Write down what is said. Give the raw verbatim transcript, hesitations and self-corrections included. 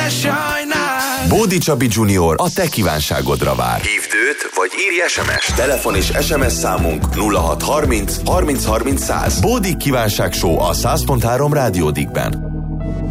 ne sajnáld. Bódi Csabi junior a te kívánságodra vár. Hívd őt, vagy írj es em es. Telefon és es em es számunk nulla hat harminc harminc harminc száz. Bódi kívánság show a száz pont három Rádió Digben.